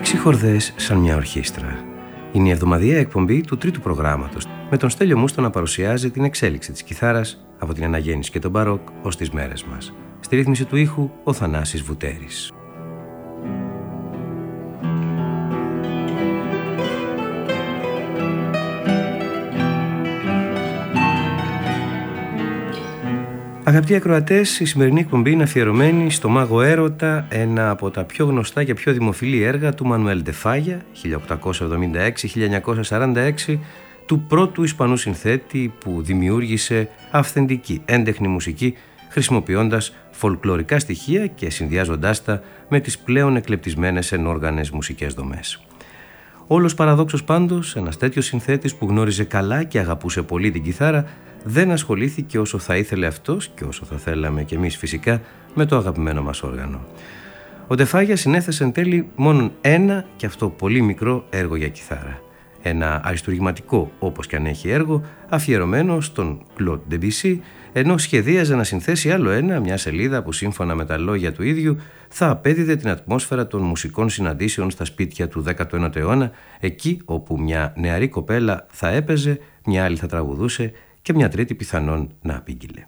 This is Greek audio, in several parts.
6 χορδές σαν μια ορχήστρα. Είναι η εβδομαδιαία εκπομπή του τρίτου προγράμματος, με τον Στέλιο Μούστο να παρουσιάζει την εξέλιξη της κιθάρας από την αναγέννηση και τον μπαρόκ ως τις μέρες μας. Στη ρύθμιση του ήχου ο Θανάσης Βουτέρης. Αγαπητοί ακροατές, η σημερινή εκπομπή είναι αφιερωμένη στο Μάγο Έρωτα, ένα από τα πιο γνωστά και πιο δημοφιλή έργα του Μανουέλ ντε Φάγια, 1876-1946, του πρώτου Ισπανού συνθέτη που δημιούργησε αυθεντική έντεχνη μουσική, χρησιμοποιώντας φολκλωρικά στοιχεία και συνδυάζοντάς τα με τις πλέον εκλεπτισμένες ενόργανες μουσικές δομές. Όλος παραδόξως πάντως, ένας τέτοιος συνθέτης που γνώριζε καλά και αγαπούσε πολύ την κιθάρα, δεν ασχολήθηκε όσο θα ήθελε αυτός και όσο θα θέλαμε κι εμείς φυσικά με το αγαπημένο μας όργανο. Ο ντε Φάγια συνέθεσε εν τέλει μόνον ένα και αυτό πολύ μικρό έργο για κιθάρα. Ένα αριστουργηματικό όπως κι αν έχει έργο αφιερωμένο στον Κλοντ Ντεμπισί, ενώ σχεδίαζε να συνθέσει άλλο ένα, μια σελίδα που σύμφωνα με τα λόγια του ίδιου θα απέδιδε την ατμόσφαιρα των μουσικών συναντήσεων στα σπίτια του 19ου αιώνα, εκεί όπου μια νεαρή κοπέλα θα έπαιζε, μια άλλη θα τραγουδούσε και μια τρίτη πιθανόν να απήγγειλε.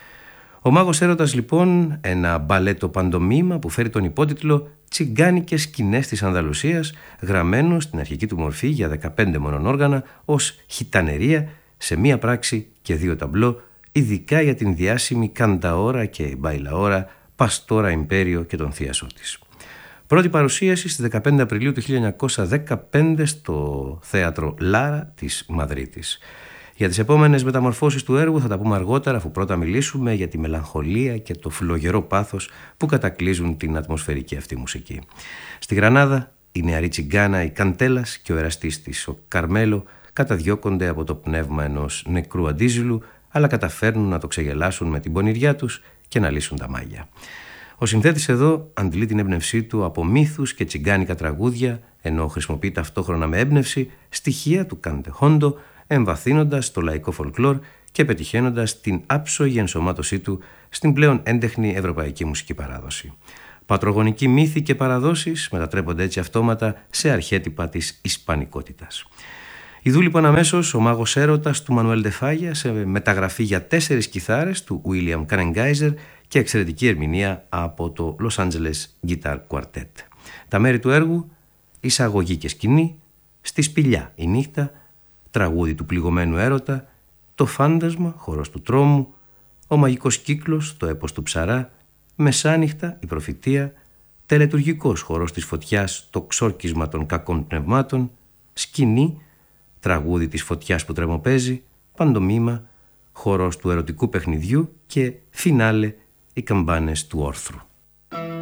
Ο Μάγος Έρωτας λοιπόν, ένα μπαλέτο παντομήμα που φέρει τον υπότιτλο «Τσιγκάνικες σκηνές της Ανδαλουσίας», γραμμένο στην αρχική του μορφή για 15 μόνον όργανα ως χιτανερία σε μία πράξη και 2 ταμπλό, ειδικά για την διάσημη Κανταόρα και Μπαϊλαόρα, Παστόρα Ιμπέριο και τον θίασό της. Πρώτη παρουσίαση στις 15 Απριλίου του 1915 στο θέατρο Λάρα της Μαδρίτης. Για τις επόμενες μεταμορφώσεις του έργου θα τα πούμε αργότερα, αφού πρώτα μιλήσουμε για τη μελαγχολία και το φλογερό πάθος που κατακλείζουν την ατμοσφαιρική αυτή μουσική. Στη Γρανάδα, η νεαρή τσιγκάνα, η Καντέλας και ο εραστής της, ο Καρμέλο, καταδιώκονται από το πνεύμα ενός νεκρού αντίζηλου, αλλά καταφέρνουν να το ξεγελάσουν με την πονηριά τους και να λύσουν τα μάγια. Ο συνθέτης εδώ αντλεί την έμπνευσή του από μύθους και τσιγκάνικα τραγούδια, ενώ χρησιμοποιεί ταυτόχρονα με έμπνευση στοιχεία του καντεχόντο, εμβαθύνοντας το λαϊκό φολκλόρ και πετυχαίνοντας την άψογη ενσωμάτωσή του στην πλέον έντεχνη ευρωπαϊκή μουσική παράδοση. Πατρογονικοί μύθοι και παραδόσεις μετατρέπονται έτσι αυτόματα σε αρχέτυπα της ισπανικότητας. Ιδού λοιπόν αμέσως ο Μάγος Έρωτας του Μανουέλ ντε Φάγια σε μεταγραφή για 4 κιθάρες του William Kanengeiser και εξαιρετική ερμηνεία από το Los Angeles Guitar Quartet. Τα μέρη του έργου: εισαγωγή και σκηνή, στη σπηλιά η νύχτα, τραγούδι του πληγωμένου έρωτα, το φάντασμα, χορός του τρόμου, ο μαγικός κύκλος, το έπος του ψαρά, μεσάνυχτα, η προφητεία, τελετουργικός χορός της φωτιάς, το ξόρκισμα των κακών πνευμάτων, σκηνή, τραγούδι της φωτιάς που τρεμοπαίζει, παντομήμα, χορός του ερωτικού παιχνιδιού και φινάλε, οι καμπάνες του όρθρου.